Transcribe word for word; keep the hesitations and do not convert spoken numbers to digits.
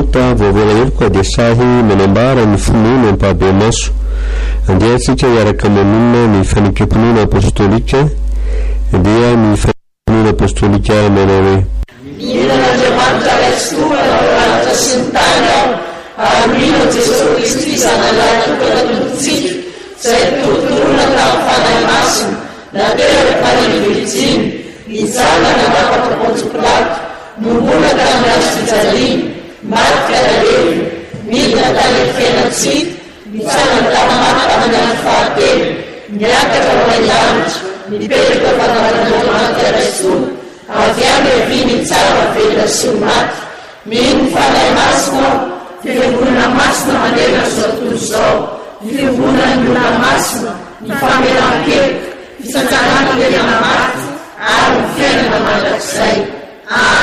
minota voavola hely koa dia sahy manambara ny finoana ampabe maso andeha antsika hiaraka mamonina ny fanekem-pinoana apostolika dia ny fanekem-pinoana apostolika manao hoe Minan'Andriamanitra ilay tsy tokana ao lanitra sy ny tany ao ary mino Jesosy Kristy zanalahy tokana tontontsika izay totorona tamin'ny fanahy masina nateraka ny Virjiny nizanana napaka Pôntsy Pilato nombola tamin'ny azo fijaliana maty fialalevy midina tany fiainantsika nitsangana tamaty tamin'ny andro fahatelo niakatra ao an-danitra nipetraka fanaovan'Andriamanitra Raisoa avy any avy mitsara velona sy ny maty mino fanahy masina fiangonana masina mandeha zao tontolo izao fiangonana ny olona masina ny famelan-kelika fisanjanana lelana maty ary ny fiainana mandrakizay.